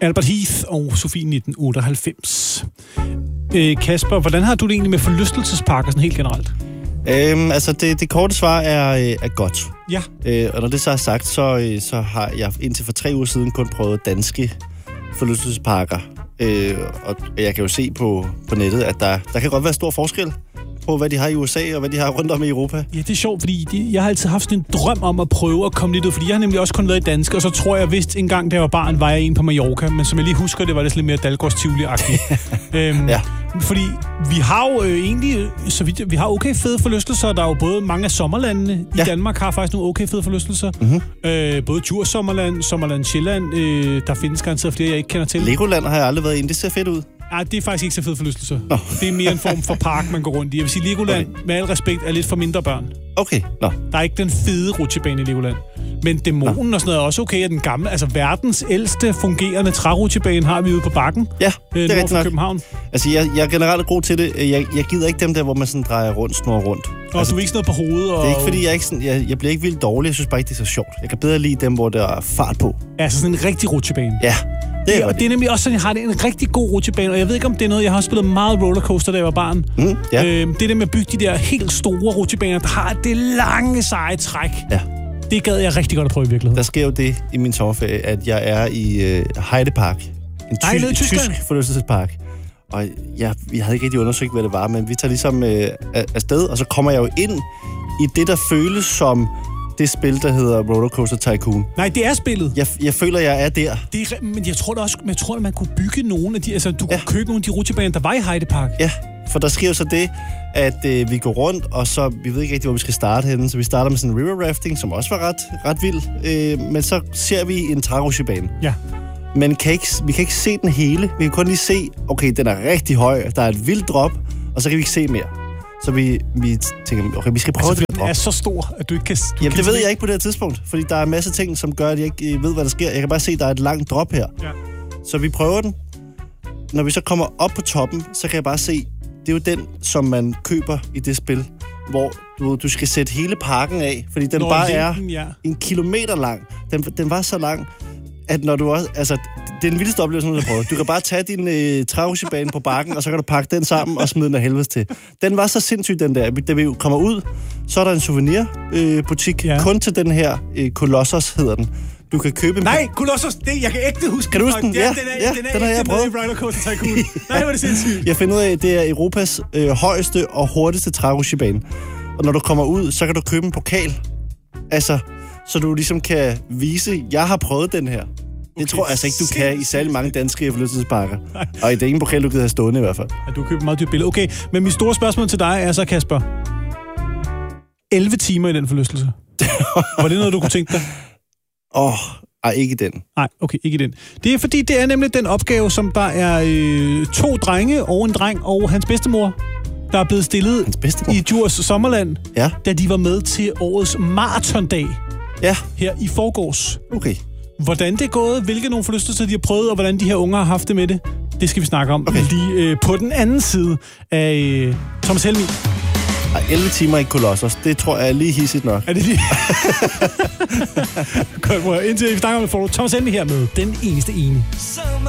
Albert Heath og Sofie 1998. Kasper, hvordan har du det egentlig med forlystelsesparker sådan helt generelt? Altså, det korte svar er godt. Ja. Og når det så er sagt, så har jeg indtil for 3 uger siden kun prøvet danske forlystelsesparker. Og jeg kan jo se på nettet, at der kan godt være stor forskel på, hvad de har i USA og hvad de har rundt om i Europa. Ja, det er sjovt, fordi jeg har altid haft sådan en drøm om at prøve at komme lidt ud, fordi jeg har nemlig også kun været i dansk, og så tror jeg vist en gang, da jeg var barn, var jeg en på Mallorca, men som jeg lige husker, det var lidt mere Dalgårds-Tivoli-agtigt. Ja. Fordi vi har jo egentlig, så vidt vi har okay fede forlystelser. Der er jo både mange af sommerlandene i Danmark har faktisk nogle okay fede forlystelser. Mm-hmm. Både Djurs Sommerland, Sommerland Sjælland, der findes garanteret flere, jeg ikke kender til. Legoland har jeg aldrig været inde, det ser fedt ud. Nej, det er faktisk ikke så fed forlystelse. Det er mere en form for park, man går rundt i. Jeg vil sige, Legoland, med al respekt, er lidt for mindre børn. Okay, Der er ikke den fede rutsjebane i Legoland. Men dæmonen og sådan noget er også okay, at den gamle, altså verdens ældste fungerende trærutsjebane har vi ude på Bakken. Ja, det er nord for København. Altså, jeg er generelt god til det. Jeg gider ikke dem der, hvor man sådan drejer rundt, snor rundt. Og altså, du er ikke sådan noget på hovedet? Det er ikke, fordi jeg bliver ikke vildt dårlig. Jeg synes bare ikke, det er så sjovt. Jeg kan bedre lide dem, hvor der er fart på. Altså sådan en rigtig rutsjebane. Ja. Det er nemlig også sådan, jeg har det en rigtig god rutsjebane, og jeg ved ikke, om det er noget, jeg har spillet meget rollercoaster, da jeg var barn. Det der med at bygge de der helt store rutsjebaner, der har det lange, seje træk. Ja. Det gad jeg rigtig godt at prøve i virkeligheden. Der sker jo det i min sommerferie, at jeg er i Heide Park. En tysk forlystelsespark. Og jeg havde ikke rigtig undersøgt, hvad det var, men vi tager ligesom afsted, og så kommer jeg jo ind i det, der føles som det spil, der hedder Rollercoaster Tycoon. Nej, det er spillet. Jeg føler, jeg er der. Men jeg tror da også, at man kunne bygge nogle af de... Altså, du kunne købe nogle af de rutsjebaner, der var i Heide Park. Ja, for der sker jo så det, at vi går rundt, og så... Vi ved ikke rigtig, hvor vi skal starte henne, så vi starter med sådan en river rafting, som også var ret vild. Men så ser vi en trærutsjebane. Ja. Men vi kan ikke se den hele. Vi kan kun lige se, okay, den er rigtig høj, der er et vildt drop, og så kan vi ikke se mere. Så vi tænker, okay, vi skal prøve det. Den er så stor, at du ikke kan... Jamen, det ved jeg ikke på det her tidspunkt, fordi der er en masse ting, som gør, at jeg ikke ved, hvad der sker. Jeg kan bare se, at der er et langt drop her. Ja. Så vi prøver den. Når vi så kommer op på toppen, så kan jeg bare se, det er jo den, som man køber i det spil, hvor du skal sætte hele parken af, fordi den er 1 kilometer lang. Den var så lang, at når du også... Altså, det er den vildeste oplevelse, du har prøvet. Du kan bare tage din trærutsjebane på bakken, og så kan du pakke den sammen og smide den af helvedes til. Den var så sindssyg, den der. Da vi kommer ud, så er der en souvenirbutik kun til den her Colossus, hedder den. Du kan købe... Nej, Colossus, jeg kan ikke huske. Kan du huske den? Ja, den har jeg prøvet. Den er i Rollercoaster Tycoon. Nej, hvor det sindssygt. Jeg finder ud af, at det er Europas højeste og hurtigste trærutsjebane. Og når du kommer ud, så kan du købe en pokal. Altså, så du ligesom kan vise, jeg har prøvet den her. Det tror jeg altså ikke, du kan i særlig mange danske forlystelsesparker. Og det er ingen pokal, du gider have stående i hvert fald. Ja, du køber meget dyrt billede. Okay, men mit store spørgsmål til dig er så, Kasper. 11 timer i den forlystelse. Var det noget, du kunne tænke dig? Ikke den. Nej, okay, ikke den. Det er fordi, det er nemlig den opgave, som der er 2 drenge og en dreng og hans bedstemor, der er blevet stillet i Djurs Sommerland, da de var med til årets maratondag her i forgårs. Okay. Hvordan det er gået, hvilke nogle forlystelser de har prøvet, og hvordan de her unger har haft det med det, det skal vi snakke om lige på den anden side af Thomas Helmig. 11 timer i Colossus, det tror jeg er lige hissigt nok. Er det lige? Godt, indtil vi snakker om det, får du Thomas Helmig her med Den Eneste Ene.